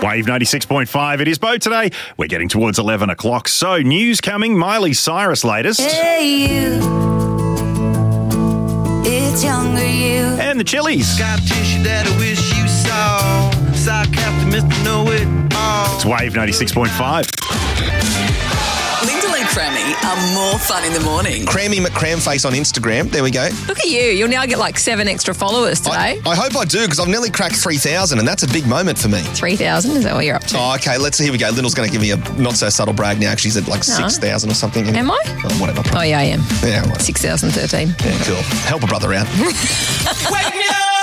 Wave 96.5. It is Bo today. We're getting towards 11 o'clock. So, news coming. Miley Cyrus latest. Hey, you. It's younger you. And the Chili's. Got tissue that I wish you saw. Sarcastic Mr. Know-It-All. It's Wave 96.5. Linda and Crammy are more fun in the morning. Crammy McCramface on Instagram. There we go. Look at you. You'll now get like 7 extra followers today. I hope I do, because I've nearly cracked 3,000, and that's a big moment for me. 3,000? Is that what you're up to? Oh, okay. Let's see. Here we go. Lyndall's going to give me a not-so-subtle brag now. She's at like 6,000 or something. Am I? Oh, whatever. Oh, yeah, I am. Yeah, right. 6,013. Yeah, cool. Help a brother out. Wake me up!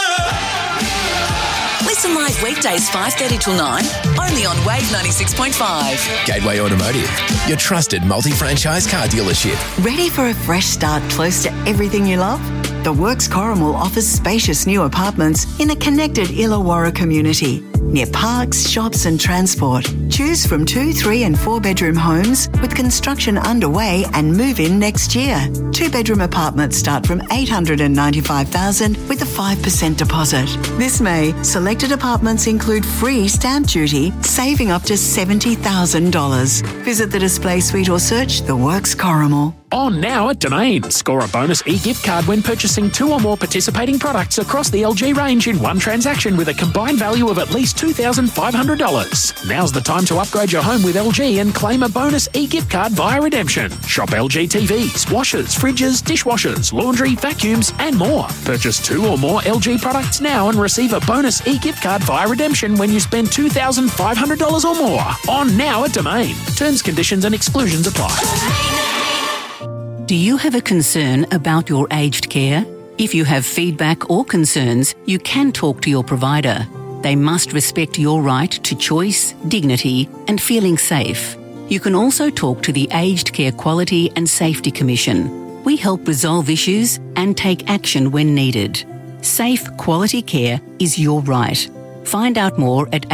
Listen live weekdays 5:30 till 9, only on Wave 96.5. Gateway Automotive, your trusted multi-franchise car dealership. Ready for a fresh start close to everything you love? The Works Corrimal offers spacious new apartments in a connected Illawarra community, near parks, shops and transport. Choose from 2, 3 and 4 bedroom homes with construction underway and move in next year. 2-bedroom apartments start from $895,000 with a 5% deposit. This May, selected apartments include free stamp duty, saving up to $70,000. Visit the display suite or search The Works Corrimal. On now at Domain. Score a bonus e-gift card when purchasing 2 or more participating products across the LG range in one transaction with a combined value of at least $2,500. Now's the time to upgrade your home with LG and claim a bonus e-gift card via redemption. Shop LG TVs, washers, fridges, dishwashers, laundry, vacuums and more. Purchase 2 or more LG products now and receive a bonus e-gift card via redemption when you spend $2,500 or more. On now at Domain. Terms, conditions and exclusions apply. Do you have a concern about your aged care? If you have feedback or concerns, you can talk to your provider. They must respect your right to choice, dignity, and feeling safe. You can also talk to the Aged Care Quality and Safety Commission. We help resolve issues and take action when needed. Safe, quality care is your right. Find out more at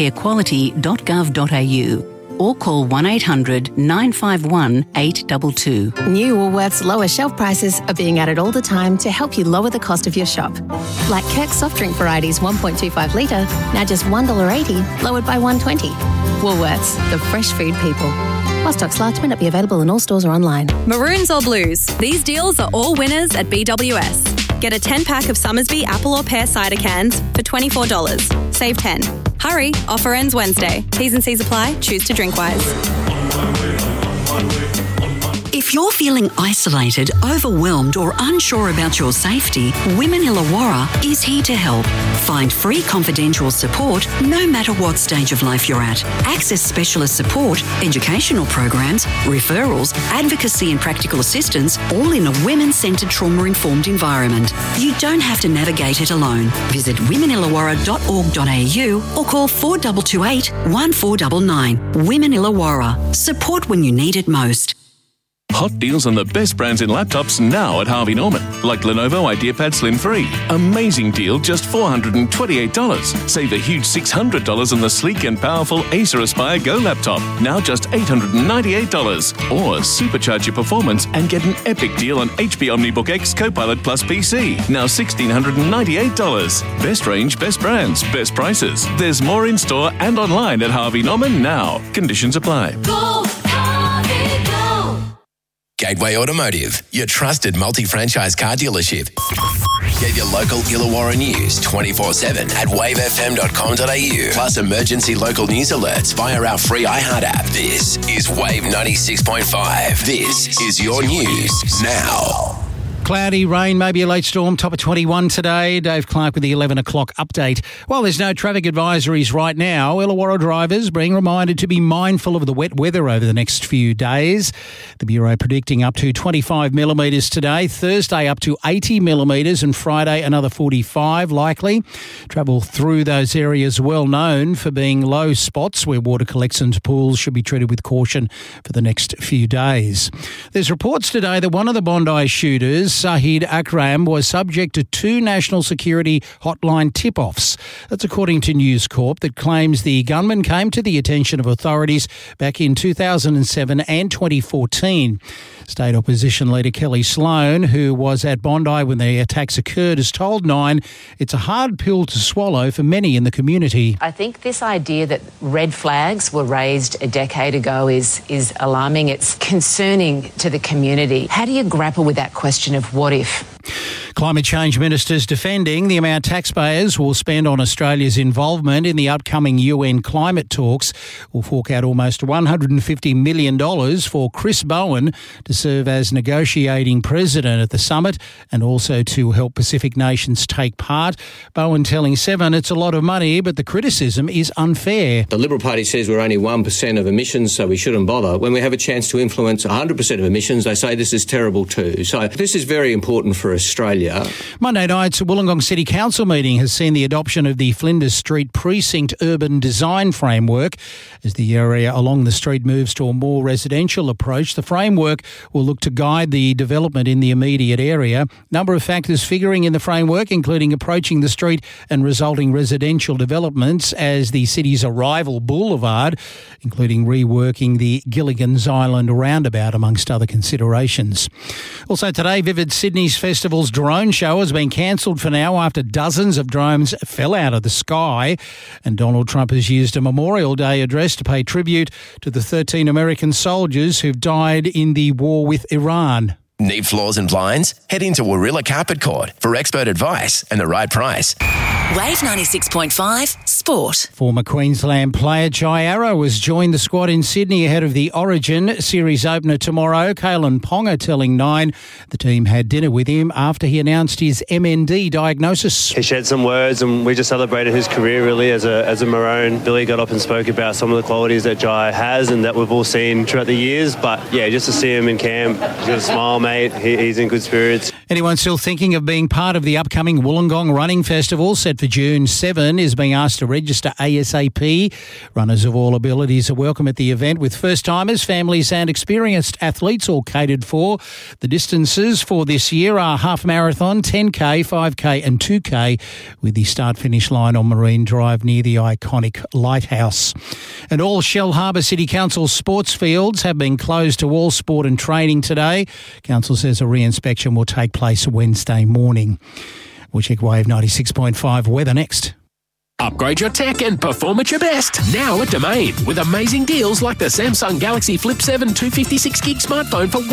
agedcarequality.gov.au. or call 1800 951 822. New Woolworths lower shelf prices are being added all the time to help you lower the cost of your shop. Like Kirk's soft drink varieties 1.25 litre, now just $1.80, lowered by $1.20. Woolworths, the fresh food people. While stocks last may not be available in all stores or online. Maroons or blues, these deals are all winners at BWS. Get a 10-pack of Summersby apple or pear cider cans for $24. Save 10. Hurry, offer ends Wednesday. T's and C's apply. Choose to drink wise. If you're feeling isolated, overwhelmed or unsure about your safety, Women Illawarra is here to help. Find free confidential support no matter what stage of life you're at. Access specialist support, educational programs, referrals, advocacy and practical assistance, all in a women-centred trauma-informed environment. You don't have to navigate it alone. Visit womenillawarra.org.au or call 4228 1499. Women Illawarra. Support when you need it most. Hot deals on the best brands in laptops now at Harvey Norman, like Lenovo IdeaPad Slim 3. Amazing deal, just $428. Save a huge $600 on the sleek and powerful Acer Aspire Go laptop, now just $898. Or supercharge your performance and get an epic deal on HP OmniBook X Copilot Plus PC, now $1,698. Best range, best brands, best prices. There's more in store and online at Harvey Norman now. Conditions apply. Go, Harvey, go! Gateway Automotive, your trusted multi-franchise car dealership. Get your local Illawarra news 24/7 at wavefm.com.au. Plus emergency local news alerts via our free iHeart app. This is Wave 96.5. This is your news now. Cloudy, rain, maybe a late storm, top of 21 today. Dave Clark with the 11 o'clock update. Well, there's no traffic advisories right now. Illawarra drivers being reminded to be mindful of the wet weather over the next few days. The Bureau predicting up to 25 millimetres today, Thursday up to 80 millimetres and Friday another 45 likely. Travel through those areas well known for being low spots where water collects into pools should be treated with caution for the next few days. There's reports today that one of the Bondi shooters Sahid Akram was subject to 2 national security hotline tip-offs. That's according to News Corp, that claims the gunman came to the attention of authorities back in 2007 and 2014. State Opposition Leader Kelly Sloan, who was at Bondi when the attacks occurred, has told Nine it's a hard pill to swallow for many in the community. I think this idea that red flags were raised a decade ago is alarming. It's concerning to the community. How do you grapple with that question of what if? Climate Change Ministers defending the amount taxpayers will spend on Australia's involvement in the upcoming UN climate talks will fork out almost $150 million for Chris Bowen to serve as negotiating president at the summit and also to help Pacific nations take part. Bowen telling Seven it's a lot of money, but the criticism is unfair. The Liberal Party says we're only 1% of emissions, so we shouldn't bother. When we have a chance to influence 100% of emissions, they say this is terrible too. So this is very important for Australia. Monday night's Wollongong City Council meeting has seen the adoption of the Flinders Street Precinct Urban Design Framework. As the area along the street moves to a more residential approach, the framework will look to guide the development in the immediate area. Number of factors figuring in the framework, including approaching the street and resulting residential developments as the city's arrival boulevard, including reworking the Gilligan's Island roundabout, amongst other considerations. Also today, Vivid Sydney's festival's drone show has been cancelled for now after dozens of drones fell out of the sky. And Donald Trump has used a Memorial Day address to pay tribute to the 13 American soldiers who've died in the war with Iran. Need floors and blinds? Head into Warilla Carpet Court for expert advice and the right price. Wave 96.5 Sport. Former Queensland player Jai Arrow has joined the squad in Sydney ahead of the Origin series opener tomorrow. Kalen Ponga telling Nine the team had dinner with him after he announced his MND diagnosis. He shared some words and we just celebrated his career really as a Maroon. Billy got up and spoke about some of the qualities that Jai has and that we've all seen throughout the years. But yeah, just to see him in camp, he's got a smile, mate. He's in good spirits. Anyone still thinking of being part of the upcoming Wollongong Running Festival set for June 7 is being asked to register ASAP. Runners of all abilities are welcome at the event, with first-timers, families and experienced athletes all catered for. The distances for this year are half marathon, 10K, 5K and 2K, with the start-finish line on Marine Drive near the iconic lighthouse. And all Shellharbour City Council sports fields have been closed to all sport and training today. Council says a re-inspection will take place Wednesday morning. We'll check Wave 96.5 weather next. Upgrade your tech and perform at your best now at Domain with amazing deals like the Samsung Galaxy Flip 7 256GB smartphone for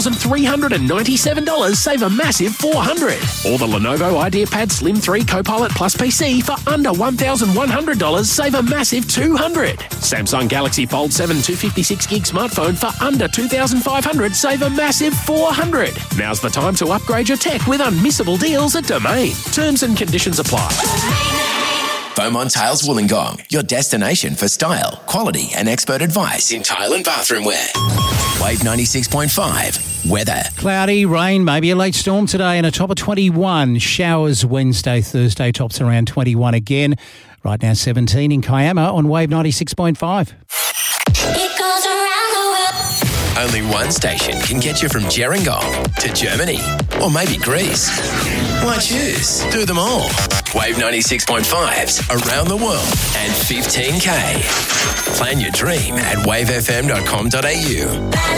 $1,397, save a massive $400. Or the Lenovo IdeaPad Slim 3 Copilot Plus PC for under $1,100, save a massive $200. Samsung Galaxy Fold 7 256GB smartphone for under $2,500, save a massive $400. Now's the time to upgrade your tech with unmissable deals at Domain. Terms and conditions apply. Beaumont Tiles Wollongong, your destination for style, quality and expert advice in tile and bathroom wear. Wave 96.5 weather. Cloudy, rain, maybe a late storm today and a top of 21. Showers Wednesday, Thursday, tops around 21 again. Right now 17 in Kiama on Wave 96.5. Only one station can get you from Gerringong to Germany or maybe Greece. Why choose? Do them all. Wave 96.5's around the world and 15K. Plan your dream at wavefm.com.au.